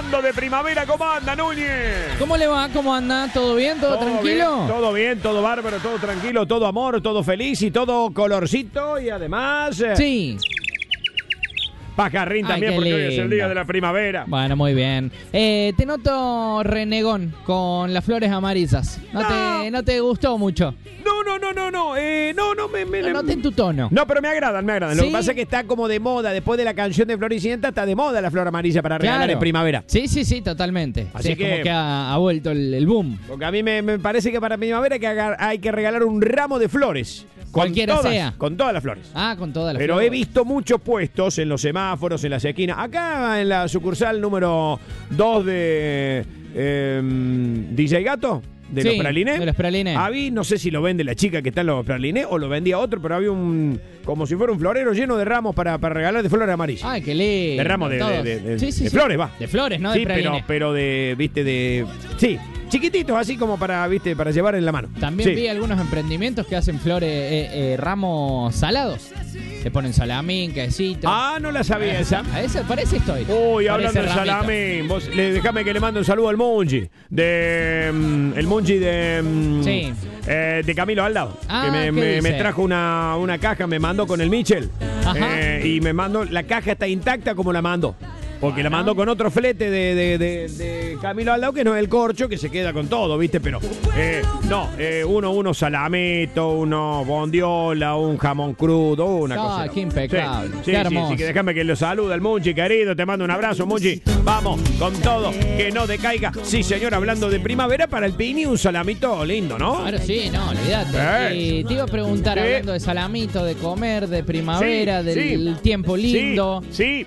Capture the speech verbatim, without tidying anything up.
mundo de primavera. ¿Cómo anda, Núñez? ¿Cómo le va? ¿Cómo anda? ¿Todo bien? ¿Todo, ¿Todo tranquilo? Bien, todo bien, todo bárbaro, todo tranquilo, todo amor, todo feliz y todo colorcito. Y además... eh, Sí. Pajarrín Ay, también, qué porque hoy es el lindo. día de la primavera. Bueno, muy bien. Eh, te noto renegón con las flores amarillas. No, No. Te, no te gustó mucho. No, no, no, no, no. Eh, no, no, me... me Lo noté en tu tono. No, pero me agradan, me agradan. Lo ¿Sí? que pasa es que está como de moda. Después de la canción de Floricienta, está de moda la flor amarilla para regalar Claro. en primavera. Sí, sí, sí, totalmente. Así Sí, es que- como que ha, ha vuelto el, el boom. Porque a mí me, me parece que para primavera hay que, agar- hay que regalar un ramo de flores. Con Cualquiera todas, sea. Con todas las flores. Ah, con todas las Pero flores. he visto muchos puestos en los semáforos, en las esquinas. Acá en la sucursal número dos de eh, D J Gato, de Sí, los pralines. de los pralines. Había, no sé si lo vende la chica que está en los pralines o lo vendía otro, pero había un, como si fuera un florero lleno de ramos para, para regalar de flores amarillas. Ay, qué lindo. De ramos de, todos. de- de- Sí, sí, de sí. flores, va. De flores, no Sí, de pero, pralines. pero de, viste, de... Sí, chiquititos, así como para, viste, para llevar en la mano. También Sí. vi algunos emprendimientos que hacen flores, eh, eh, ramos salados. Le ponen salamín, quesito. Ah, no la sabía esa. A ese parece estoy. Uy, hablando de ramito. salamín, vos le, déjame que le mande un saludo al Mungi, de mm, el Mungi de mm, Sí. eh, de Camilo Aldao, Ah, que me, ¿qué me- me dice? trajo una, una caja, me mandó con el Michel. Ajá. Eh, y me mandó, la caja está intacta como la mandó. Porque la Bueno. mandó con otro flete de, de- de- de Camilo Aldao, que no es el corcho, que se queda con todo, ¿viste? Pero, eh, no, eh, uno, uno salamito, uno bondiola, un jamón crudo, una Ah, cosa. qué impecable, Sí, qué sí, sí, hermoso. así que déjame que lo salude al Munchi, querido, te mando un abrazo, Munchi. Vamos, con todo, que no decaiga. Sí, señor, hablando de primavera, para el Pini un salamito lindo, ¿no? Claro, sí, no, olvídate. Eh. Y te iba a preguntar, Sí. hablando de salamito, de comer, de primavera, Sí, del sí. tiempo lindo. Sí, sí.